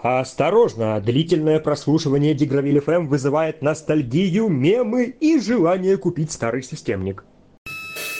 Осторожно, длительное прослушивание Дигравиль FM вызывает ностальгию, мемы и желание купить старый системник.